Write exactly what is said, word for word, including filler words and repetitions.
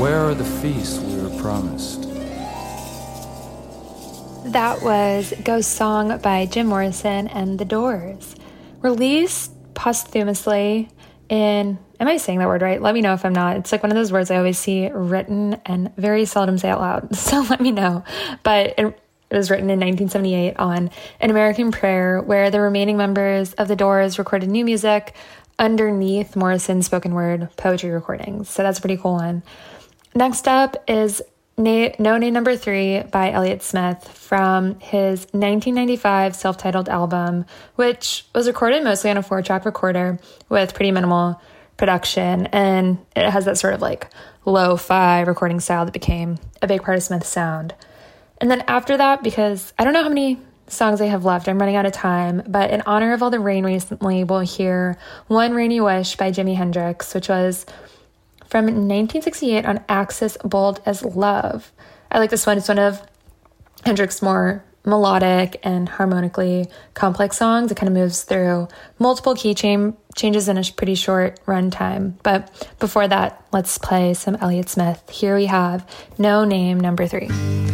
Where are the feasts we were promised? That was Ghost Song by Jim Morrison and The Doors. Released posthumously in, am I saying that word right? Let me know if I'm not. It's like one of those words I always see written and very seldom say out loud. So let me know. But it, it was written in nineteen seventy-eight on An American Prayer, where the remaining members of The Doors recorded new music underneath Morrison's spoken word poetry recordings. So that's a pretty cool one. Next up is Na- No Name Number Three by Elliott Smith from his nineteen ninety-five self-titled album, which was recorded mostly on a four-track recorder with pretty minimal production, and it has that sort of like lo-fi recording style that became a big part of Smith's sound. And then after that, because I don't know how many songs I have left, I'm running out of time, but in honor of all the rain recently, we'll hear One Rainy Wish by Jimi Hendrix, which was from nineteen sixty-eight on Axis Bold as Love. I like this one. It's one of Hendrix's more melodic and harmonically complex songs. It kind of moves through multiple key chain changes in a pretty short run time. But before that, let's play some Elliott Smith. Here we have No Name Number Three.